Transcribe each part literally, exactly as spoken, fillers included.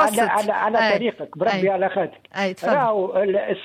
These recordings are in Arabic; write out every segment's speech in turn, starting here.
على على, على طريقك بربي على خاطرك. راهو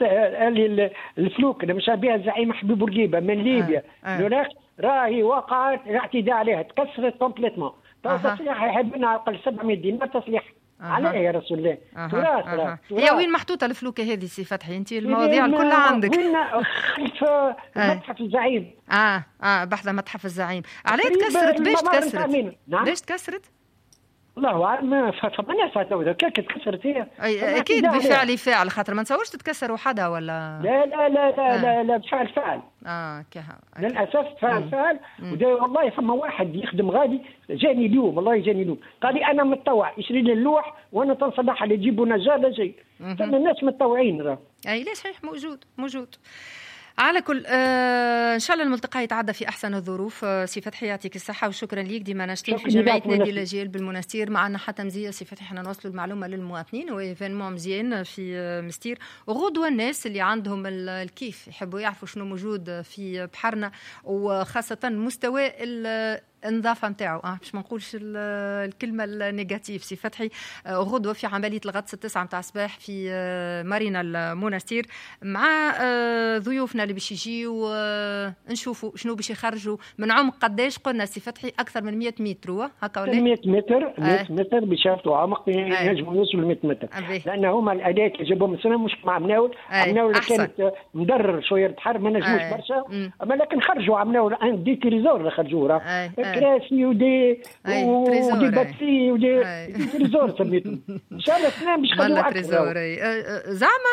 الفلوك اللي مشى بها الزعيم حبيب بورقيبه من ليبيا لولاخ راهي وقعت اعتداء عليها تكسرت كومبليتمون. تصليح يحب منها اقل سبعمية دينار تصليح. على يا رسول الله تراث. أه. هي وين محطوطه الفلوكه هذه سي فتحي؟ انت المواضيع كلها عندك. وين خلف متحف الزعيم. اه اه بحذا متحف الزعيم. علاه تكسرت؟ باش تكسرت؟ نعم؟ باش تكسرت؟ الله اعلم. فما فاتوا كيف تكسرت هي؟ اكيد بفعل فاعل خاطر ما نصورش تتكسر وحدها ولا لا لا لا لا آه. لا لا بفعل فعل. اه كها للاسف فعل فعل. والله فما واحد يخدم غادي جاني اليوم والله جاني اليوم قال لي انا متطوع يشري لي اللوح وانا تنصلحها اللي يجيبوا نجار لا جاي. فما الناس متطوعين راه. اي لا صحيح موجود موجود. على كل آه ان شاء الله الملتقى يتعدى في احسن الظروف. آه سي فتحي يعطيك الصحه وشكرا ليك. ديما ناشطين في جمعيه نادي الاجيال بالمنستير. معنا حتى مزيه سي فتحي حنا نوصلوا المعلومه للمواطنين وايفينمون مزيان في آه مستير. غدوه الناس اللي عندهم الكيف يحبوا يعرفوا شنو موجود في بحرنا وخاصه مستوى النظافه نتاعو اه باش ما نقولش الكلمه النيجاتيف سي فتحي. آه غدوه في عمليه الغطس التسعة متاع الصباح في آه مارينا المنستير مع آه ضيوفنا اللي باش يجيو آه نشوفوا شنو باش يخرجوا من عمق قداش قلنا سي فتحي اكثر من مئة متر هكا ولا مئة متر مئة متر باش ياخذوا عمق ينجموا يوصلوا مئة متر لان هما الاداه اللي جابوهم السنه مش مع مناول. مناول كانت مدرر شويه البحر ما نجموش برشا اما لكن خرجوا عملوا دي تريزور خرجوا كراسي ودي ودي باتري ودي تريزور سميتهم. ان شاء الله سنة باش يخلوا اكثر زعما.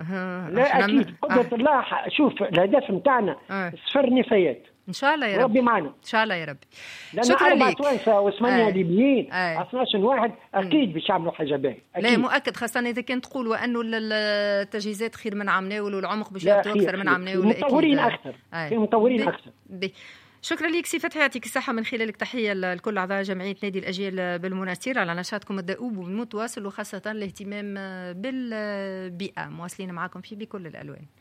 لا اكيد قدرة الله. شوف الهدف نتاعنا صفر نفايات ان شاء الله يا رب. ربي معنا ان شاء الله يا رب. شكرا لك. توانسه وثمانيه ليبيين اثناش واحد اكيد باش يعملوا حاجه باهيه. لا مؤكد خاصه اذا كان تقولوا انه التجهيزات خير من عمناول والعمق باش ياخذوا اكثر من عمناول. مطورين اكثر في مطورين اكثر. شكرا لك سي فتحي يعطيك الصحة. من خلالك تحية لكل أعضاء جمعية نادي الأجيال بالمنستير على نشاطكم الدؤوب والمتواصل وخاصة الاهتمام بالبيئة. مواصلين معكم فيه بكل الألوان.